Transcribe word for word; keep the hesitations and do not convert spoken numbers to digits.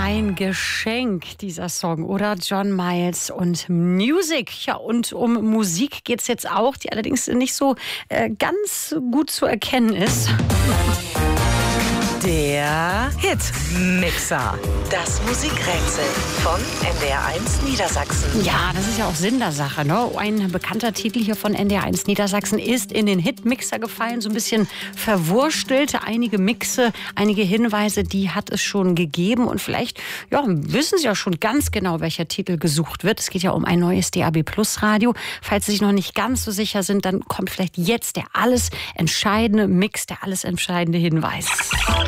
Ein Geschenk, dieser Song, oder? John Miles und Music. Ja, und um Musik geht es jetzt auch, die allerdings nicht so äh, ganz gut zu erkennen ist. Der Hitmixer. Das Musikrätsel von N D R eins Niedersachsen. Ja, das ist ja auch Sinn der Sache, ne? Ein bekannter Titel hier von N D R eins Niedersachsen ist in den Hitmixer gefallen, so ein bisschen verwurstelt. Einige Mixe, einige Hinweise, die hat es schon gegeben. Und vielleicht ja, wissen Sie ja schon ganz genau, welcher Titel gesucht wird. Es geht ja um ein neues D A B Plus Radio. Falls Sie sich noch nicht ganz so sicher sind, dann kommt vielleicht jetzt der alles entscheidende Mix, der alles entscheidende Hinweis.